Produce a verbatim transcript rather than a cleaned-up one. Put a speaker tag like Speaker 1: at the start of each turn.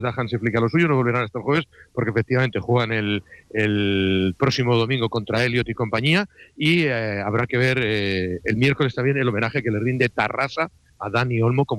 Speaker 1: Hansi Flick a lo suyo, no volverán hasta el jueves porque efectivamente juegan el, el próximo domingo contra Elliot y compañía y eh, habrá que ver eh, el miércoles también el homenaje que le rinde Tarrasa a Dani Olmo como